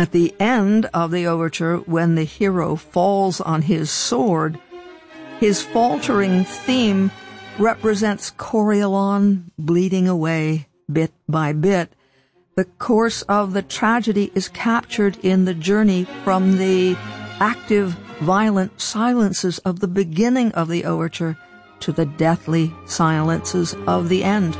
At the end of the overture, when the hero falls on his sword, his faltering theme represents Coriolan bleeding away bit by bit. The course of the tragedy is captured in the journey from the active, violent silences of the beginning of the overture to the deathly silences of the end.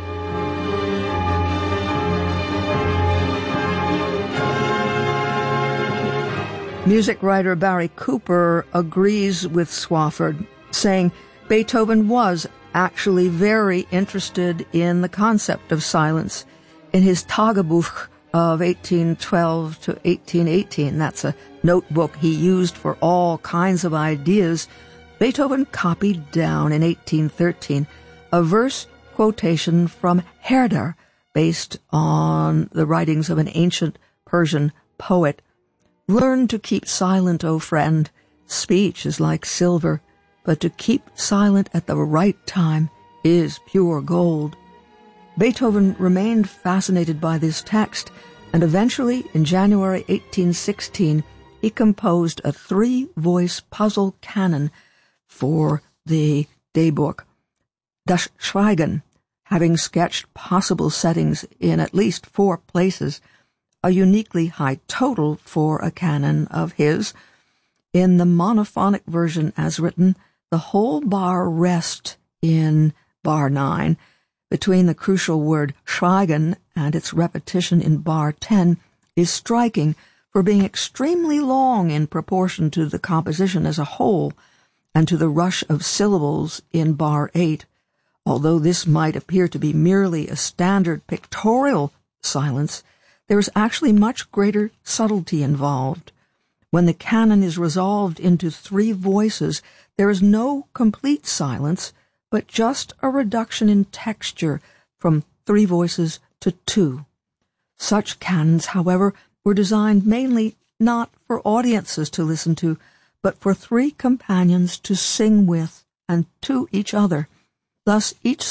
Music writer Barry Cooper agrees with Swafford, saying Beethoven was actually very interested in the concept of silence. In his Tagebuch of 1812 to 1818, that's a notebook he used for all kinds of ideas, Beethoven copied down in 1813 a verse quotation from Herder based on the writings of an ancient Persian poet. Learn to keep silent, O friend. Speech is like silver, but to keep silent at the right time is pure gold. Beethoven remained fascinated by this text, and eventually, in January 1816, he composed a 3-voice puzzle canon for the daybook. Das Schweigen, having sketched possible settings in at least 4 places, a uniquely high total for a canon of his. In the monophonic version as written, the whole bar rests in bar 9. Between the crucial word schweigen and its repetition in bar 10 is striking for being extremely long in proportion to the composition as a whole and to the rush of syllables in bar 8. Although this might appear to be merely a standard pictorial silence, there is actually much greater subtlety involved. When the canon is resolved into 3 voices, there is no complete silence, but just a reduction in texture from 3 voices to 2. Such canons, however, were designed mainly not for audiences to listen to, but for 3 companions to sing with and to each other. Thus, each